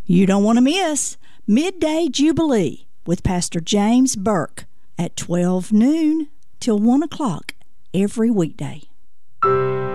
You don't want to miss Midday Jubilee with Pastor James Burke at 12 noon till 1 o'clock every weekday.